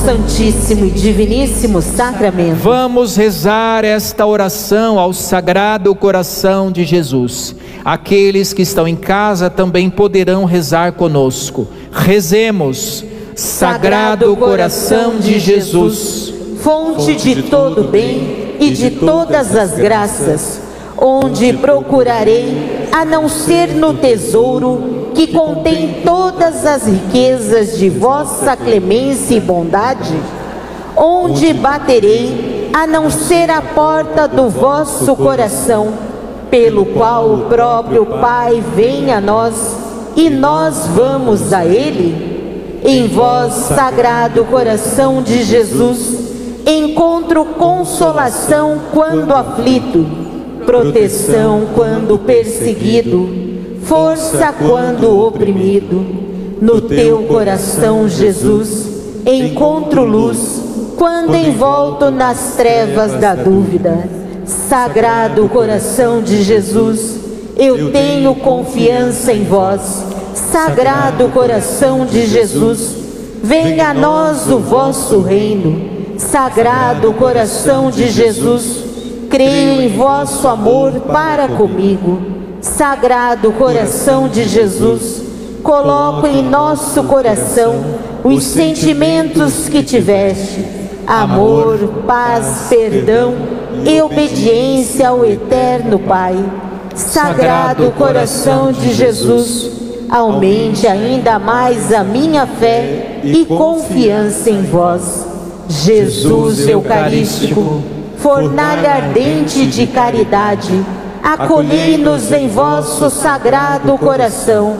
Santíssimo e Diviníssimo Sacramento. Vamos rezar esta oração ao Sagrado Coração de Jesus. Aqueles que estão em casa também poderão rezar conosco. Rezemos. Sagrado Coração de Jesus, fonte de todo bem e de todas as graças, onde procurarei, a não ser no tesouro que contém todas as riquezas de vossa clemência e bondade, onde baterei, a não ser a porta do vosso coração, pelo qual o próprio Pai vem a nós e nós vamos a Ele. Em vós, Sagrado Coração de Jesus, encontro consolação quando aflito, proteção quando perseguido, força quando oprimido. No teu coração, Jesus, encontro luz quando envolto nas trevas da dúvida. Sagrado Coração de Jesus, eu tenho confiança em vós. Sagrado Coração de Jesus, venha a nós o vosso reino. Sagrado Coração de Jesus, creio em vosso amor para comigo. Sagrado Coração de Jesus, coloco em nosso coração os sentimentos que tiveste: amor, paz, perdão e obediência ao eterno Pai. Sagrado Coração de Jesus, aumente ainda mais a minha fé e confiança em vós. Jesus Eucarístico, fornalha ardente de caridade, acolhei-nos em vosso Sagrado Coração.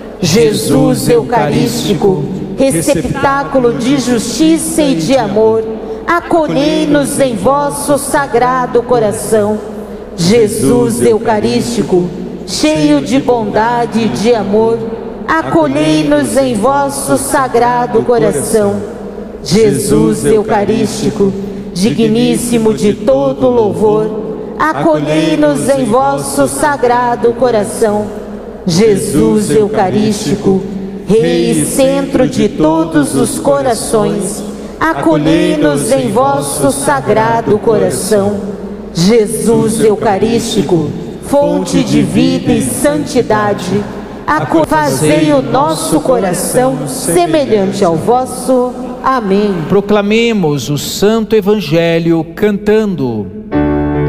Jesus Eucarístico, receptáculo de justiça e de amor, acolhei-nos em vosso Sagrado Coração. Jesus Eucarístico, cheio de bondade e de amor, acolhei-nos em vosso Sagrado Coração. Jesus Eucarístico, digníssimo de todo louvor, acolhei-nos em vosso Sagrado Coração. Jesus Eucarístico, Rei e centro de todos os corações, acolhei-nos em vosso Sagrado Coração. Jesus Eucarístico, fonte de vida e santidade, fazei o nosso coração semelhante ao vosso. Amém. Proclamemos o Santo Evangelho cantando.